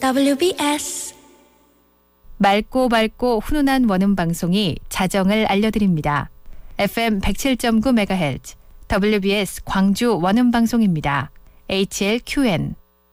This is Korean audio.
WBS 맑고 밝고 훈훈한 원음 방송이 자정을 알려드립니다. FM 107.9MHz WBS 광주 원음 방송입니다. HLQN